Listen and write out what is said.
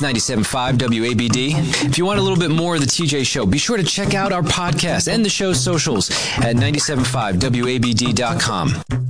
97.5 WABD. If you want a little bit more of the TJ Show, be sure to check out our podcast and the show's socials at 97.5WABD.com.